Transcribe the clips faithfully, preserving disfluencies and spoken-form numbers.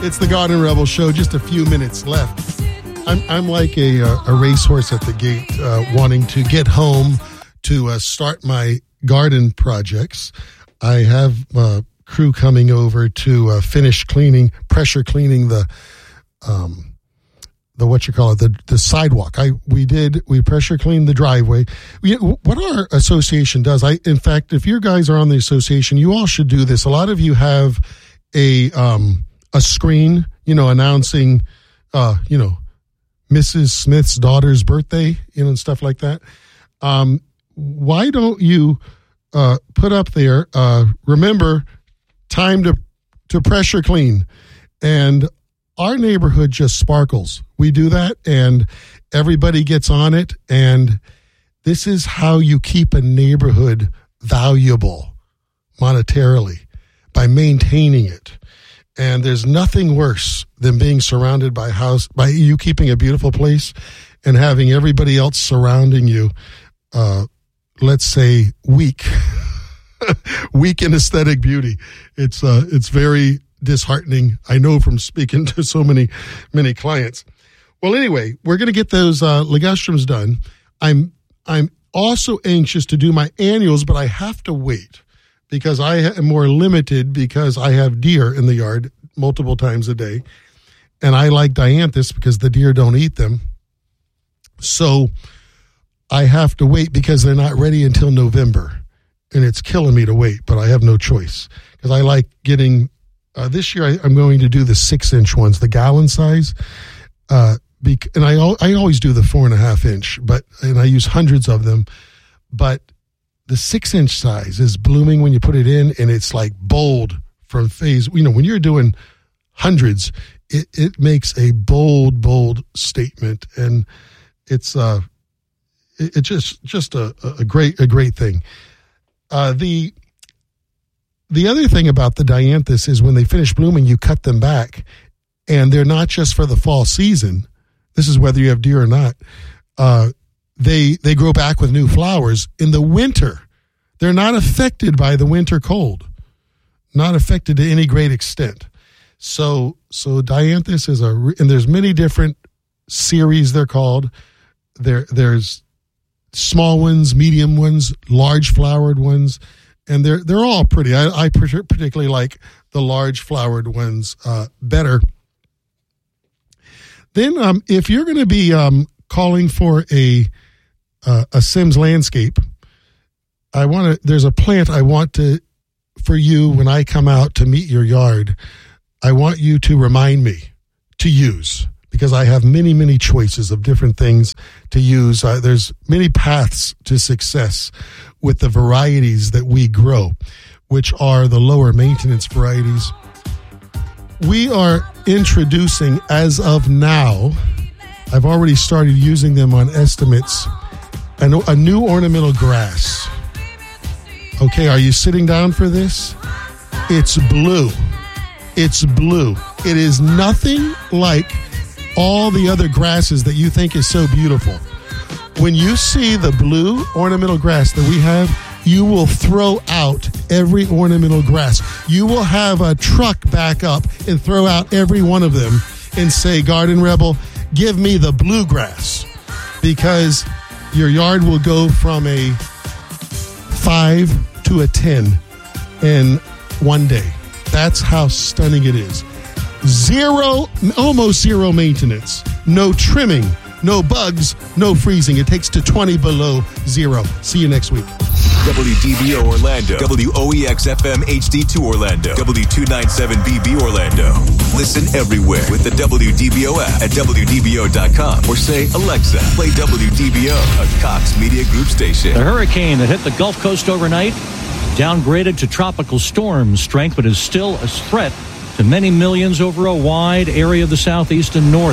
It's the Garden Rebel Show. Just a few minutes left. I'm I'm like a a racehorse at the gate, uh, wanting to get home to uh, start my garden projects. I have uh, crew coming over to uh, finish cleaning, pressure cleaning the um the what you call it the the sidewalk. I we did we pressure cleaned the driveway. We, what our association does, I in fact, if you guys are on the association, you all should do this. A lot of you have a um a screen, you know, announcing, uh, you know, Missus Smith's daughter's birthday, you know, and stuff like that. Um, why don't you uh, put up there, uh, remember, time to, to pressure clean. And our neighborhood just sparkles. We do that, and everybody gets on it. And this is how you keep a neighborhood valuable monetarily, by maintaining it. And there's nothing worse than being surrounded by house, by you keeping a beautiful place and having everybody else surrounding you, uh, let's say, weak, weak in aesthetic beauty. It's, uh, it's very disheartening. I know from speaking to so many, many clients. Well, anyway, we're going to get those, uh, ligustrums done. I'm, I'm also anxious to do my annuals, but I have to wait, because I am more limited because I have deer in the yard multiple times a day. And I like dianthus because the deer don't eat them. So I have to wait because they're not ready until November. And it's killing me to wait, but I have no choice. Because I like getting, uh, this year I, I'm going to do the six inch ones, the gallon size. Uh, bec- and I, I always do the four and a half inch, but, and I use hundreds of them. But the six inch size is blooming when you put it in, and it's like bold from phase. You know, when you're doing hundreds, it, it makes a bold, bold statement, and it's uh, it, it's just just a, a great a great thing. Uh, the the other thing about the dianthus is when they finish blooming, you cut them back, and they're not just for the fall season. This is whether you have deer or not. Uh, They they grow back with new flowers in the winter. They're not affected by the winter cold, not affected to any great extent. So so dianthus is a, and there's many different series they're called. There there's small ones, medium ones, large flowered ones, and they're they're all pretty. I, I particularly like the large flowered ones uh, better. Then um, if you're going to be um, calling for a Uh, a Sims landscape, I want to, there's a plant I want to, for you when I come out to meet your yard, I want you to remind me to use, because I have many, many choices of different things to use. Uh, there's many paths to success with the varieties that we grow, which are the lower maintenance varieties. We are introducing, as of now, I've already started using them on estimates, A, a new ornamental grass. Okay, are you sitting down for this? It's blue. It's blue. It is nothing like all the other grasses that you think is so beautiful. When you see the blue ornamental grass that we have, you will throw out every ornamental grass. You will have a truck back up and throw out every one of them and say, Garden Rebel, give me the bluegrass, because your yard will go from a five to a ten in one day. That's how stunning it is. Zero, almost zero maintenance. No trimming, no bugs, no freezing. It takes to twenty below zero. See you next week. W D B O Orlando, W O E X F M H D two Orlando, W two ninety-seven B B Orlando. Listen everywhere with the W D B O app at W D B O dot com, or say, Alexa, play W D B O, a Cox Media Group station. The hurricane that hit the Gulf Coast overnight downgraded to tropical storm strength, but is still a threat to many millions over a wide area of the southeast and north.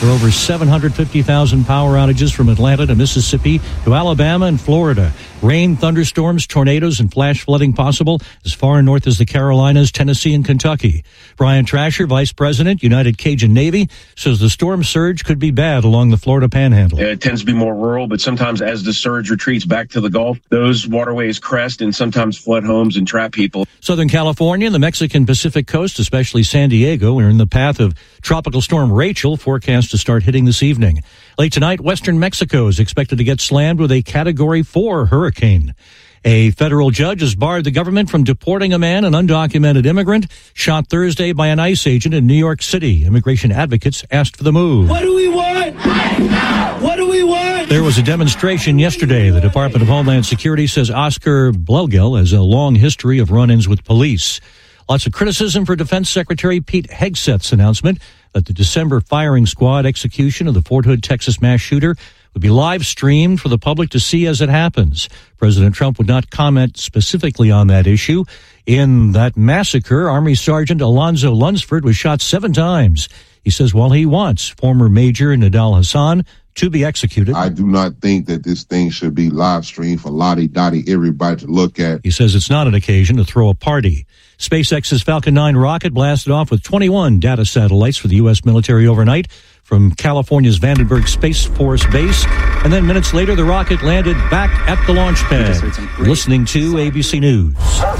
There are over seven hundred fifty thousand power outages from Atlanta to Mississippi to Alabama and Florida. Rain, thunderstorms, tornadoes, and flash flooding possible as far north as the Carolinas, Tennessee, and Kentucky. Brian Trasher, Vice President, United Cajun Navy, says the storm surge could be bad along the Florida Panhandle. It tends to be more rural, but sometimes as the surge retreats back to the Gulf, those waterways crest and sometimes flood homes and trap people. Southern California and the Mexican Pacific coast, especially San Diego, are in the path of Tropical Storm Rachel, forecast to start hitting this evening. Late tonight, western Mexico is expected to get slammed with a Category four hurricane. A federal judge has barred the government from deporting a man, an undocumented immigrant, shot Thursday by an ICE agent in New York City. Immigration advocates asked for the move. What do we want? What do we want? There was a demonstration yesterday. The Department of Homeland Security says Oscar Blelgel has a long history of run-ins with police. Lots of criticism for Defense Secretary Pete Hegseth's announcement that the December firing squad execution of the Fort Hood, Texas mass shooter would be live streamed for the public to see as it happens. President Trump would not comment specifically on that issue. In that massacre, Army Sergeant Alonzo Lunsford was shot seven times. He says while he wants former Major Nidal Hassan to be executed, I do not think that this thing should be live streamed for lottie-dottie everybody to look at. He says it's not an occasion to throw a party. SpaceX's Falcon nine rocket blasted off with twenty-one data satellites for the U S military overnight from California's Vandenberg Space Force Base. And then minutes later, the rocket landed back at the launch pad. Listening to A B C News.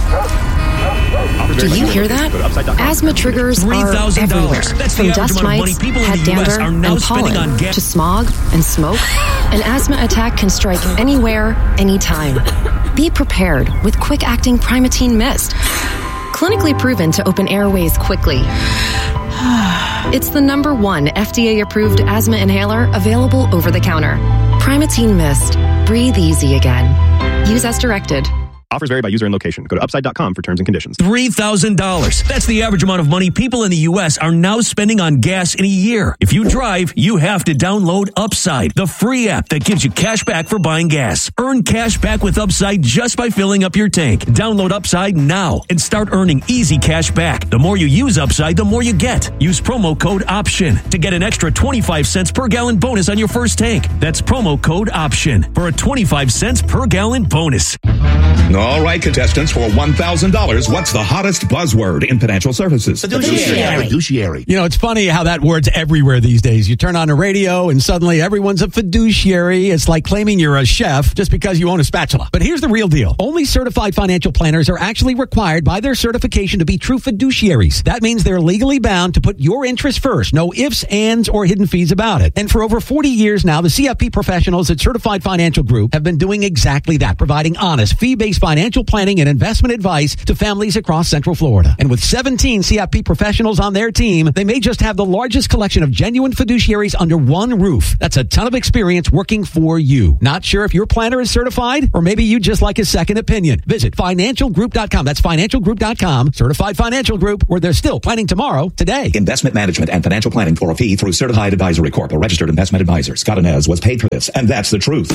Do you hear that? Asthma triggers are everywhere. From dust mites, head dander, and pollen to smog and smoke. An asthma attack can strike anywhere, anytime. Be prepared with quick-acting Primatene Mist. Clinically proven to open airways quickly. It's the number one F D A-approved asthma inhaler available over the counter. Primatene Mist. Breathe easy again. Use as directed. Offers vary by user and location. Go to upside dot com for terms and conditions. three thousand dollars. That's the average amount of money people in the U S are now spending on gas in a year. If you drive, you have to download Upside, the free app that gives you cash back for buying gas. Earn cash back with Upside just by filling up your tank. Download Upside now and start earning easy cash back. The more you use Upside, the more you get. Use promo code OPTION to get an extra twenty-five cents per gallon bonus on your first tank. That's promo code OPTION for a twenty-five cents per gallon bonus. All right, contestants, for one thousand dollars, what's the hottest buzzword in financial services? Fiduciary. Fiduciary. You know, it's funny how that word's everywhere these days. You turn on the radio and suddenly everyone's a fiduciary. It's like claiming you're a chef just because you own a spatula. But here's the real deal. Only certified financial planners are actually required by their certification to be true fiduciaries. That means they're legally bound to put your interest first. No ifs, ands, or hidden fees about it. And for over forty years now, the C F P professionals at Certified Financial Group have been doing exactly that, providing honest, fee-based financial planning and investment advice to families across Central Florida. And with seventeen C F P professionals on their team, they may just have the largest collection of genuine fiduciaries under one roof. That's a ton of experience working for you. Not sure if your planner is certified, or maybe you just like a second opinion. Visit financial group dot com. That's financial group dot com. Certified Financial Group, where they're still planning tomorrow, today. Investment management and financial planning for a fee through Certified Advisory Corp, a registered investment advisor. Scott Inez was paid for this, and that's the truth.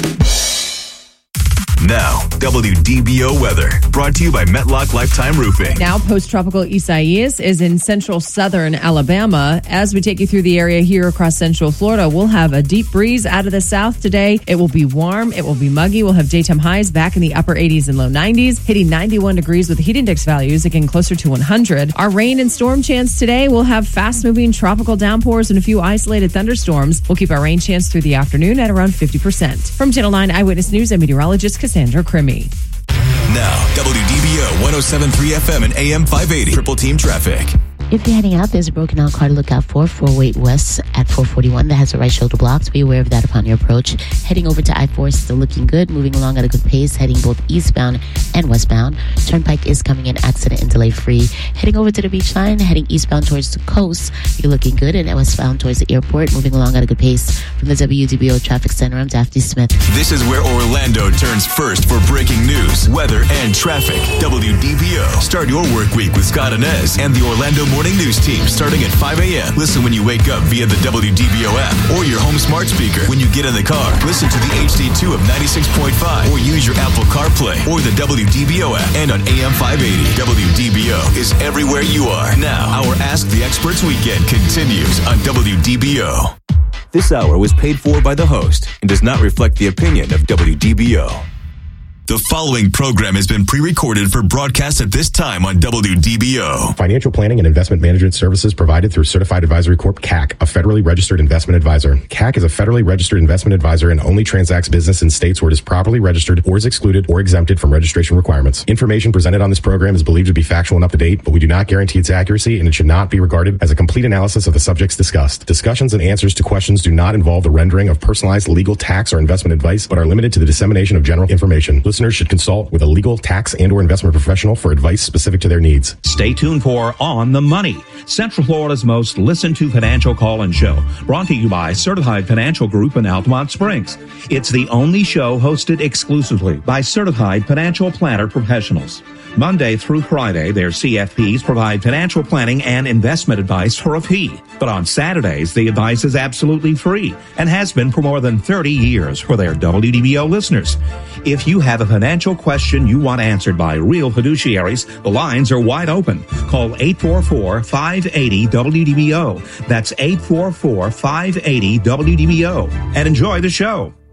Now, W D B O weather, brought to you by Metlock Lifetime Roofing. Now, post-tropical Isaias is in central southern Alabama. As we take you through the area here across central Florida, we'll have a deep breeze out of the south today. It will be warm. It will be muggy. We'll have daytime highs back in the upper eighties and low nineties, hitting ninety-one degrees with heat index values, again closer to one hundred. Our rain and storm chance today, we'll have fast-moving tropical downpours and a few isolated thunderstorms. We'll keep our rain chance through the afternoon at around fifty percent. From Channel nine Eyewitness News, I'm meteorologist Cassandra Crimmy. Now, W D B O one oh seven point three F M and A M five eighty. Triple Team Traffic. If you're heading out, there's a broken down car to look out for, four oh eight West at four forty-one. That has the right shoulder blocks. Be aware of that upon your approach. Heading over to I four, still looking good, moving along at a good pace, heading both eastbound and westbound. Turnpike is coming in accident and delay free. Heading over to the beach line, heading eastbound towards the coast, you're looking good, and westbound towards the airport, moving along at a good pace. From the W D B O Traffic Center, I'm Daphne Smith. This is where Orlando turns first for breaking news, weather, and traffic. W D B O. Start your work week with Scott Inez and the Orlando Morning News Team. Starting at five a.m. Listen when you wake up via the W D B O app or your home smart speaker. When you get in the car, listen to the H D two of ninety-six point five or use your Apple CarPlay or the W D B O app and on A M five eighty. W D B O is everywhere you are. Now, our Ask the Experts weekend continues on W D B O. This hour was paid for by the host and does not reflect the opinion of W D B O. The following program has been pre-recorded for broadcast at this time on W D B O. Financial planning and investment management services provided through Certified Advisory Corp C A C, a federally registered investment advisor. C A C is a federally registered investment advisor and only transacts business in states where it is properly registered or is excluded or exempted from registration requirements. Information presented on this program is believed to be factual and up to date, but we do not guarantee its accuracy, and it should not be regarded as a complete analysis of the subjects discussed. Discussions and answers to questions do not involve the rendering of personalized legal, tax, or investment advice, but are limited to the dissemination of general information. Listeners should consult with a legal, tax, and or investment professional for advice specific to their needs. Stay tuned for On the Money, Central Florida's most listened to financial call-in show, brought to you by Certified Financial Group in Altamont Springs. It's the only show hosted exclusively by Certified Financial Planner professionals. Monday through Friday, their C F Ps provide financial planning and investment advice for a fee. But on Saturdays, the advice is absolutely free and has been for more than thirty years for their W D B O listeners. If you have a financial question you want answered by real fiduciaries, the lines are wide open. Call eight four four, five eight zero, W D B O. That's eight four four, five eight zero, W D B O. And enjoy the show.